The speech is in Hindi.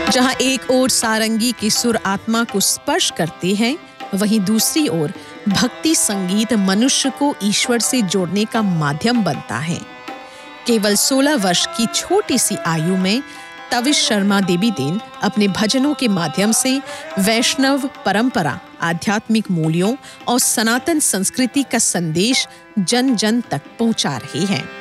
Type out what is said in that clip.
जहां एक ओर सारंगी की सुर आत्मा को स्पर्श करते हैं, वहीं दूसरी ओर भक्ति संगीत मनुष्य को ईश्वर से जोड़ने का माध्यम बनता है। केवल 16 वर्ष की छोटी सी आयु में तविश शर्मा देवीदेन अपने भजनों के माध्यम से वैष्णव परंपरा, आध्यात्मिक मूल्यों और सनातन संस्कृति का संदेश जन जन तक पहुंचा रहे हैं।